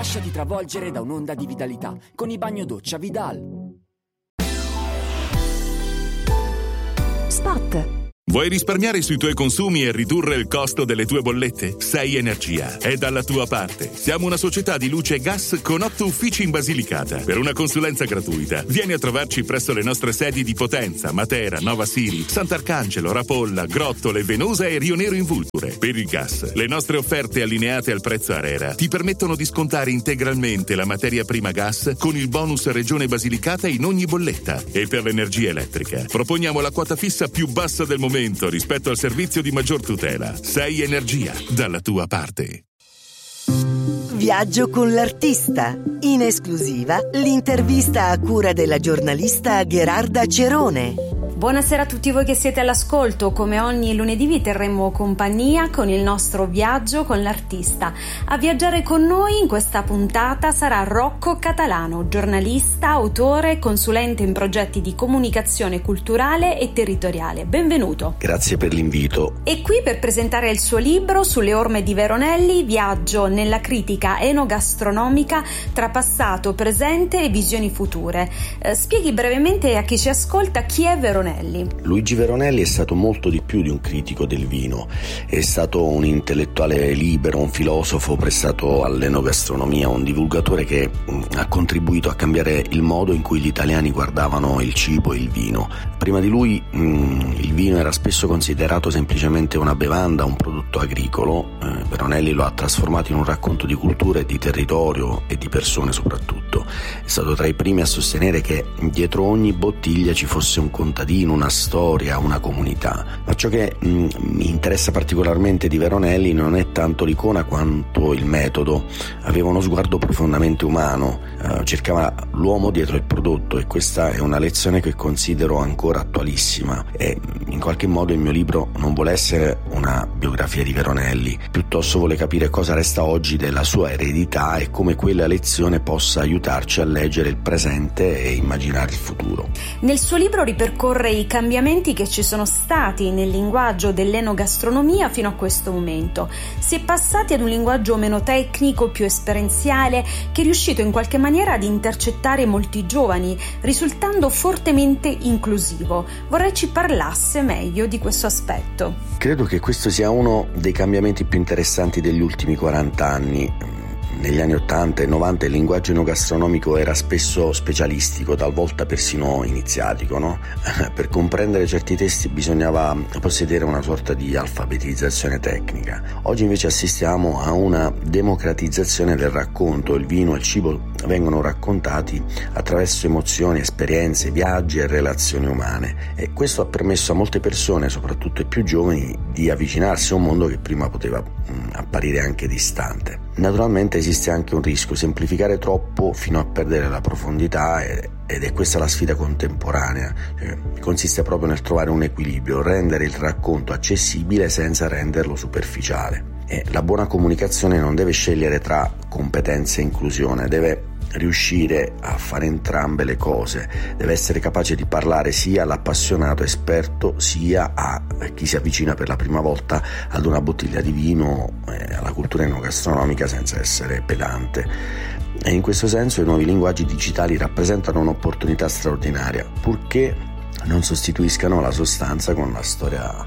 Lasciati travolgere da un'onda di vitalità con i bagno doccia Vidal. Spot. Vuoi risparmiare sui tuoi consumi e ridurre il costo delle tue bollette? Sei Energia è dalla tua parte. Siamo una società di luce e gas con 8 uffici in Basilicata. Per una consulenza gratuita, vieni a trovarci presso le nostre sedi di Potenza, Matera, Nova Siri, Sant'Arcangelo, Rapolla, Grottole, Venosa e Rio Nero in Vulture. Per il gas, le nostre offerte allineate al prezzo ARERA ti permettono di scontare integralmente la materia prima gas con il bonus Regione Basilicata in ogni bolletta. E per l'energia elettrica, proponiamo la quota fissa più bassa del momento rispetto al servizio di maggior tutela. Sei Energia, dalla tua parte. Viaggio con l'artista. In esclusiva, l'intervista a cura della giornalista Gherarda Cerone. Buonasera a tutti voi che siete all'ascolto. Come ogni lunedì vi terremo compagnia con il nostro viaggio con l'artista. A viaggiare con noi in questa puntata sarà Rocco Catalano, giornalista, autore, consulente in progetti di comunicazione culturale e territoriale. Benvenuto. Grazie per l'invito. È qui per presentare il suo libro Sulle orme di Veronelli, viaggio nella critica enogastronomica tra passato, presente e visioni future. Spieghi brevemente a chi ci ascolta chi è Veronelli. Luigi Veronelli è stato molto di più di un critico del vino, è stato un intellettuale libero, un filosofo prestato all'enogastronomia, un divulgatore che ha contribuito a cambiare il modo in cui gli italiani guardavano il cibo e il vino. Prima di lui il vino era spesso considerato semplicemente una bevanda, un prodotto agricolo. Veronelli lo ha trasformato in un racconto di cultura e di territorio e di persone soprattutto. È stato tra i primi a sostenere che dietro ogni bottiglia ci fosse un contadino, una storia, una comunità. Ma ciò che mi interessa particolarmente di Veronelli non è tanto l'icona quanto il metodo. Aveva uno sguardo profondamente umano, cercava l'uomo dietro il prodotto, e questa è una lezione che considero ancora attualissima. E in qualche modo il mio libro non vuole essere una biografia di Veronelli, piuttosto vuole capire cosa resta oggi della sua eredità e come quella lezione possa aiutarci a leggere il presente e immaginare il futuro. Nel suo libro ripercorre i cambiamenti che ci sono stati nel linguaggio dell'enogastronomia fino a questo momento. Si è passati ad un linguaggio meno tecnico, più esperienziale, che è riuscito in qualche maniera ad intercettare molti giovani, risultando fortemente inclusivo. Vorrei ci parlasse meglio di questo aspetto. Credo che questo sia uno dei cambiamenti più interessanti degli ultimi 40 anni. Negli anni 80 e 90 il linguaggio enogastronomico era spesso specialistico, talvolta persino iniziatico, no? Per comprendere certi testi bisognava possedere una sorta di alfabetizzazione tecnica. Oggi invece assistiamo a una democratizzazione del racconto. Il vino e il cibo vengono raccontati attraverso emozioni, esperienze, viaggi e relazioni umane, e questo ha permesso a molte persone, soprattutto i più giovani, di avvicinarsi a un mondo che prima poteva apparire anche distante. Naturalmente esiste anche un rischio: semplificare troppo fino a perdere la profondità, ed è questa la sfida contemporanea. Consiste proprio nel trovare un equilibrio, rendere il racconto accessibile senza renderlo superficiale. E la buona comunicazione non deve scegliere tra competenze e inclusione, deve riuscire a fare entrambe le cose, deve essere capace di parlare sia all'appassionato esperto sia a chi si avvicina per la prima volta ad una bottiglia di vino, alla cultura enogastronomica, senza essere pedante. E in questo senso i nuovi linguaggi digitali rappresentano un'opportunità straordinaria, purché non sostituiscano la sostanza con la storia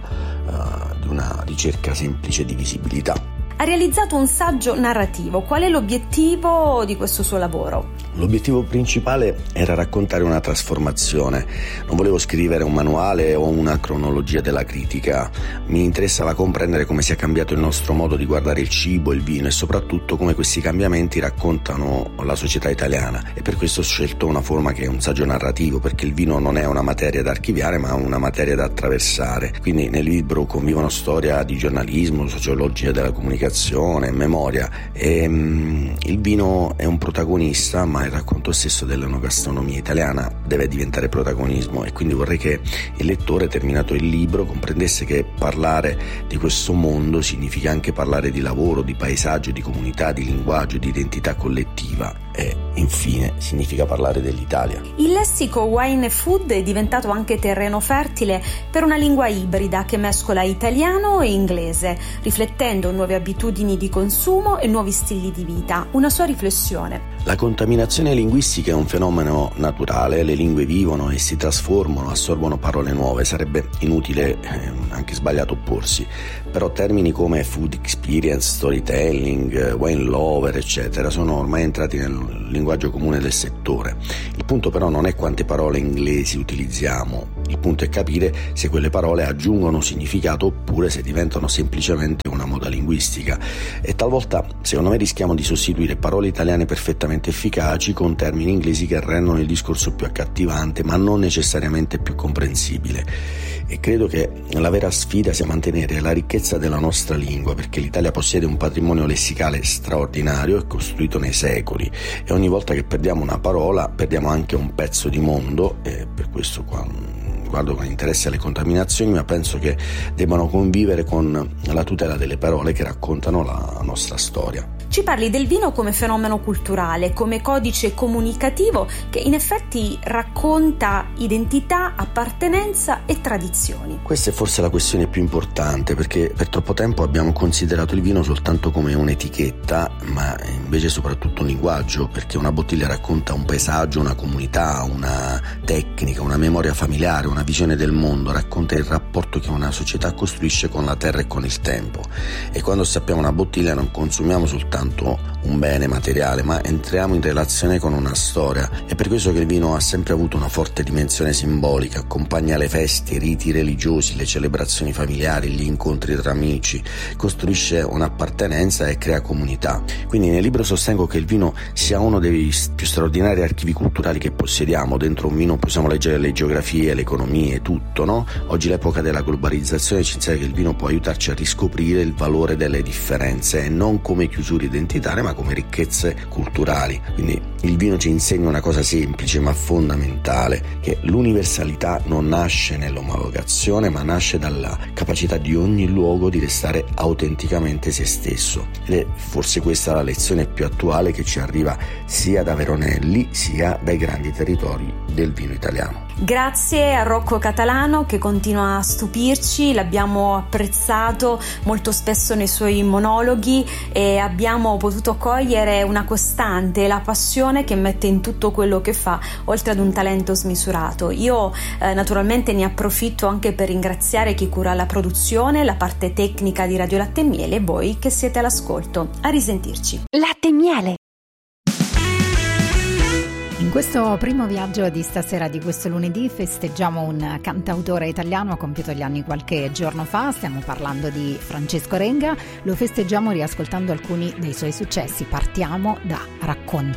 di una ricerca semplice di visibilità. Ha realizzato un saggio narrativo. Qual è l'obiettivo di questo suo lavoro? L'obiettivo principale era raccontare una trasformazione. Non volevo scrivere un manuale o una cronologia della critica. Mi interessava comprendere come sia cambiato il nostro modo di guardare il cibo, il vino, e soprattutto come questi cambiamenti raccontano la società italiana. E per questo ho scelto una forma che è un saggio narrativo, perché il vino non è una materia da archiviare, ma una materia da attraversare. Quindi nel libro convivono storia di giornalismo, sociologia della comunicazione, memoria, e il vino è un protagonista, ma il racconto stesso dell'enogastronomia italiana deve diventare protagonismo, e quindi vorrei che il lettore, terminato il libro, comprendesse che parlare di questo mondo significa anche parlare di lavoro, di paesaggio, di comunità, di linguaggio, di identità collettiva, e e infine significa parlare dell'Italia. Il lessico Wine e Food è diventato anche terreno fertile per una lingua ibrida che mescola italiano e inglese, riflettendo nuove abitudini di consumo e nuovi stili di vita. Una sua riflessione. La contaminazione linguistica è un fenomeno naturale, le lingue vivono e si trasformano, assorbono parole nuove, sarebbe inutile, anche sbagliato opporsi, però termini come food experience, storytelling, wine lover, eccetera, sono ormai entrati nel linguaggio comune del settore. Il punto però non è quante parole inglesi utilizziamo, il punto è capire se quelle parole aggiungono significato oppure se diventano semplicemente una moda linguistica, e talvolta secondo me rischiamo di sostituire parole italiane perfettamente efficaci con termini inglesi che rendono il discorso più accattivante ma non necessariamente più comprensibile. E credo che la vera sfida sia mantenere la ricchezza della nostra lingua, perché l'Italia possiede un patrimonio lessicale straordinario e costruito nei secoli, e ogni volta che perdiamo una parola perdiamo anche un pezzo di mondo, e per questo guardo con interesse alle contaminazioni, ma penso che debbano convivere con la tutela delle parole che raccontano la nostra storia. Ci parli del vino come fenomeno culturale, come codice comunicativo che in effetti racconta identità, appartenenza e tradizioni. Questa è forse la questione più importante, perché per troppo tempo abbiamo considerato il vino soltanto come un'etichetta, ma invece soprattutto un linguaggio, perché una bottiglia racconta un paesaggio, una comunità, una tecnica, una memoria familiare, una visione del mondo, racconta il rapporto che una società costruisce con la terra e con il tempo. E quando sappiamo una bottiglia non consumiamo soltanto un bene materiale, ma entriamo in relazione con una storia. È per questo che il vino ha sempre avuto una forte dimensione simbolica, accompagna le feste, i riti religiosi, le celebrazioni familiari, gli incontri tra amici, costruisce un'appartenenza e crea comunità. Quindi nel libro sostengo che il vino sia uno dei più straordinari archivi culturali che possediamo. Dentro un vino possiamo leggere le geografie, le economie, tutto, no? Oggi l'epoca della globalizzazione ci insegna che il vino può aiutarci a riscoprire il valore delle differenze, e non come chiusure identitarie ma come ricchezze culturali. Quindi il vino ci insegna una cosa semplice ma fondamentale, che l'universalità non nasce nell'omologazione ma nasce dalla capacità di ogni luogo di restare autenticamente se stesso, ed è forse questa la lezione più attuale che ci arriva sia da Veronelli sia dai grandi territori del vino italiano. Grazie a Rocco Catalano che continua a stupirci, l'abbiamo apprezzato molto spesso nei suoi monologhi e abbiamo potuto cogliere una costante, la passione che mette in tutto quello che fa, oltre ad un talento smisurato. Io naturalmente ne approfitto anche per ringraziare chi cura la produzione, la parte tecnica di Radio Latte e Miele e voi che siete all'ascolto. A risentirci. Latte e Miele. In questo primo viaggio di stasera, di questo lunedì, festeggiamo un cantautore italiano, ha compiuto gli anni qualche giorno fa, stiamo parlando di Francesco Renga, lo festeggiamo riascoltando alcuni dei suoi successi, partiamo da Racconta.